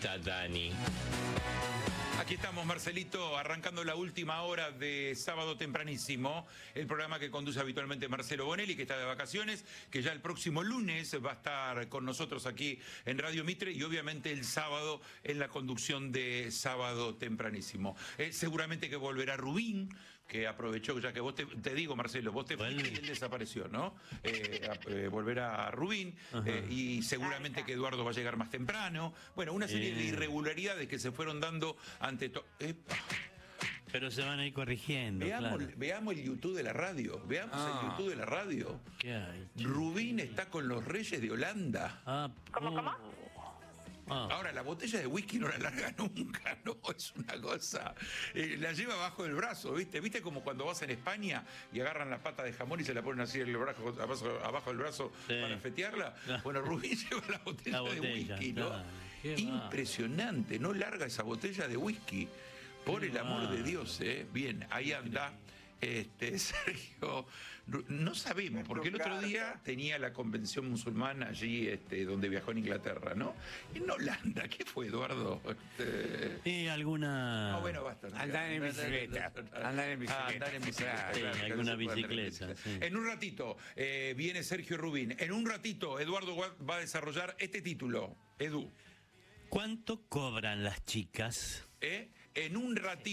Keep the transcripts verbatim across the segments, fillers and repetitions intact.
está Dani? Aquí estamos, Marcelito, arrancando la última hora de Sábado Tempranísimo, el programa que conduce habitualmente Marcelo Bonelli, que está de vacaciones, que ya el próximo lunes va a estar con nosotros aquí en Radio Mitre y obviamente el sábado en la conducción de Sábado Tempranísimo. Eh, seguramente que volverá Rubín, que aprovechó, ya que vos te, te digo, Marcelo, vos te fuiste y él desapareció, ¿no? Eh, a, eh, volverá Rubín eh, y seguramente que Eduardo va a llegar más temprano. Bueno, una serie de irregularidades que se fueron dando ante todo. Pero se van a ir corrigiendo. Veamos, claro. veamos el YouTube de la radio. Veamos ah. el YouTube de la radio. ¿Qué hay? Rubín está con los Reyes de Holanda. Ah, ¿Cómo, cómo? Ah. Ahora, la botella de whisky no la larga nunca, ¿no? Es una cosa. Eh, la lleva abajo del brazo, ¿viste? ¿Viste como cuando vas en España y agarran la pata de jamón y se la ponen así el brazo, abajo, abajo del brazo sí. para fetearla? Claro. Bueno, Rubín lleva la botella, la botella de whisky, ¿no? Claro. Impresionante, no larga esa botella de whisky. Por el amor de Dios, ¿eh? Bien, ahí anda. Este, Sergio, no sabemos, porque el otro día tenía la convención musulmana allí, este, donde viajó en Inglaterra, ¿no? En Holanda, ¿qué fue, Eduardo? Este... Y alguna... No, bueno, basta. Andar en bicicleta. Andar en bicicleta. Ah, andar en bicicleta. Sí, claro, alguna no bicicleta. Sí. En un ratito eh, viene Sergio Rubín. En un ratito Eduardo va a desarrollar este título. Edu. ¿Cuánto cobran las chicas? ¿Eh? En un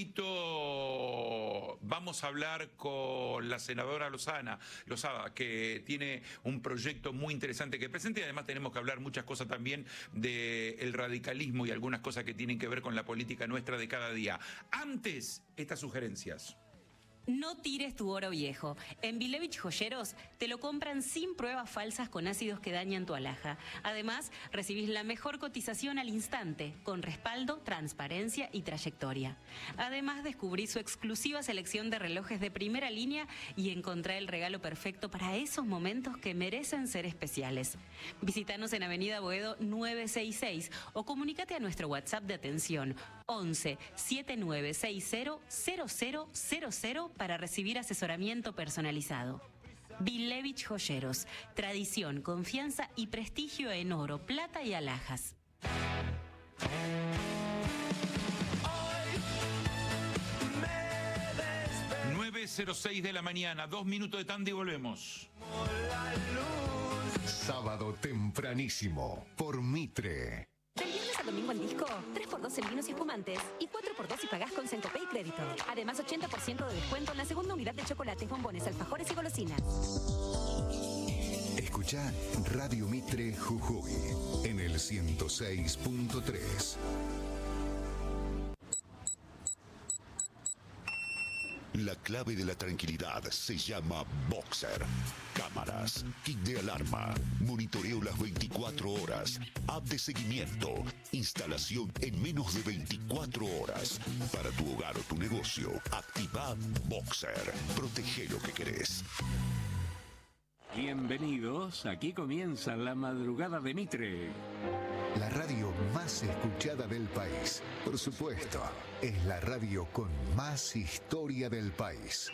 ratito vamos a hablar con la senadora Lozana, Lozada, que tiene un proyecto muy interesante que presenta y además tenemos que hablar muchas cosas también del radicalismo y algunas cosas que tienen que ver con la política nuestra de cada día. Antes, estas sugerencias. No tires tu oro viejo. En Bilevich Joyeros te lo compran sin pruebas falsas con ácidos que dañan tu alhaja. Además, recibís la mejor cotización al instante, con respaldo, transparencia y trayectoria. Además, descubrí su exclusiva selección de relojes de primera línea y encontré el regalo perfecto para esos momentos que merecen ser especiales. Visítanos en Avenida Boedo nueve seis seis o comunícate a nuestro WhatsApp de atención once siete nueve seis cero cero cero cero cero para recibir asesoramiento personalizado. Bilevich Joyeros, tradición, confianza y prestigio en oro, plata y alhajas. nueve cero seis de la mañana, dos minutos de tanda y volvemos. Sábado Tempranísimo, por Mitre. Del viernes al domingo en disco, tres por dos en vinos y espumantes y cuatro por dos si pagás con Centopay y crédito. Además, ochenta por ciento de descuento en la segunda unidad de chocolates, bombones, alfajores y golosinas. Escuchá Radio Mitre Jujuy en el ciento seis punto tres. La clave de la tranquilidad se llama Boxer. Cámaras, kit de alarma, monitoreo las veinticuatro horas, app de seguimiento, instalación en menos de veinticuatro horas. Para tu hogar o tu negocio, activa Boxer. Protege lo que querés. Bienvenidos, aquí comienza la madrugada de Mitre. La radio más escuchada del país. Por supuesto, es la radio con más historia del país.